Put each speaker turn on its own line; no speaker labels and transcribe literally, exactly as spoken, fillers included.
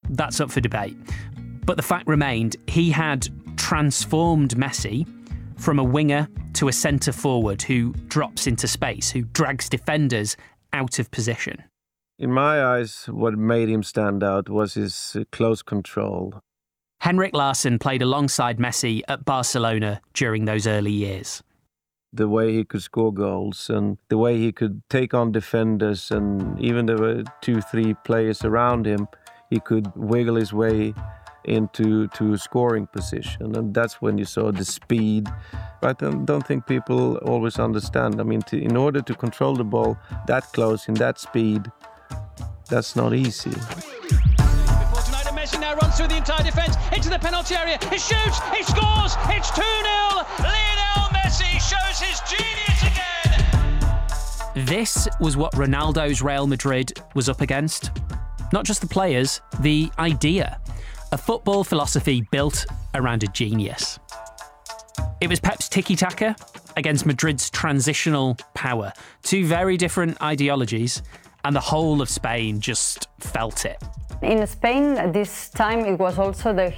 that's up for debate. But the fact remained, he had transformed Messi from a winger to a centre forward who drops into space, who drags defenders out of position.
In my eyes, what made him stand out was his close control.
Henrik Larsson played alongside Messi at Barcelona during those early years.
The way he could score goals and the way he could take on defenders, and even there were two, three players around him, he could wiggle his way into to a scoring position. And that's when you saw the speed. I don't, don't think people always understand. I mean, to, in order to control the ball that close, in that speed, that's not easy.
Messi now runs through the entire defence into the penalty area. He shoots, he scores, it's two nil. Lionel Messi shows his genius again.
This was what Ronaldo's Real Madrid was up against. Not just the players, the idea. A football philosophy built around a genius. It was Pep's tiki-taka against Madrid's transitional power. Two very different ideologies, and the whole of Spain just felt it.
In Spain, this time it was also the